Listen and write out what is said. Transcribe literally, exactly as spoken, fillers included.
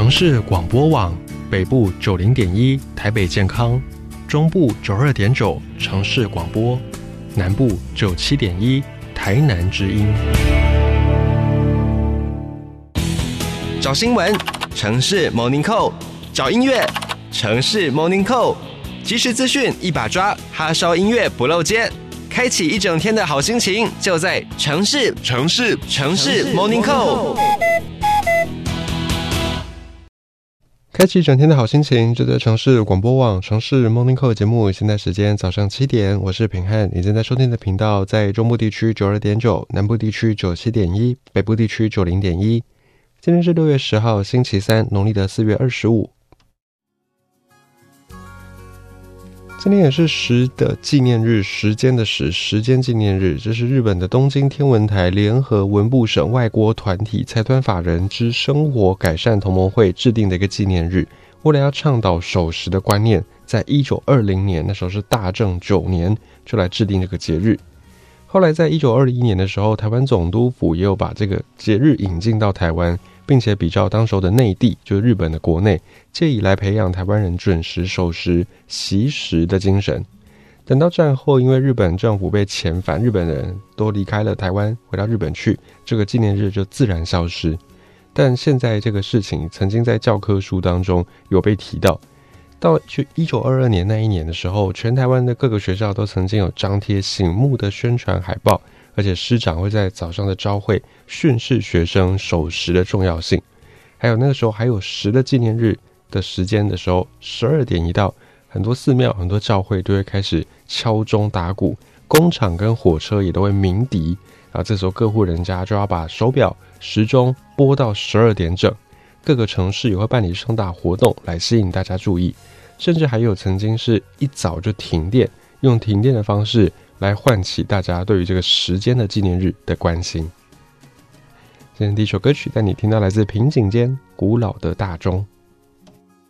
城市广播网，北部九零点一台北健康，中部九二点九城市广播，南部九七点一台南之音。 找新闻，城市 Morning Call； 找音乐，城市 Morning Call。即时资讯一把抓，哈烧音乐不漏接，开启一整天的好心情，就在城市城市城市 Morning Call。 开启一整天的好心情，就在城市广播网城市 Morning Call 节目。现在时间早上七点，我是品汉，你正在收听的频道在中部地区九二点九，南部地区九七点一，北部地区九零点一。今天是六月十号，星期三，农历的四月二十五。今天也是时的纪念日，时间的时，时间纪念日。这是日本的东京天文台联合文部省外国团体财团法人之生活改善同盟会制定的一个纪念日。为了要倡导守时的观念，在一九二零年，那时候是大正九年，就来制定这个节日。后来在一九二一年的时候，台湾总督府也有把这个节日引进到台湾，并且比照当时候的内地，就是日本的国内，借以来培养台湾人准时守时惜时的精神。等到战后，因为日本政府被遣返，日本人都离开了台湾，回到日本去，这个纪念日就自然消失。但现在这个事情曾经在教科书当中有被提到，到一九二二年那一年的时候，全台湾的各个学校都曾经有张贴醒目的宣传海报，而且师长会在早上的朝会训示学生守时的重要性。还有那个时候还有时的纪念日的时间的时候，十二点一到，很多寺庙很多教会都会开始敲钟打鼓，工厂跟火车也都会鸣笛，然后这时候各户人家就要把手表时钟拨到十二点整。各个城市也会办理盛大活动来吸引大家注意，甚至还有曾经是一早就停电，用停电的方式来唤起大家对于这个时间的纪念日的关心。今天第一首歌曲带你听到来自平井坚古老的大钟。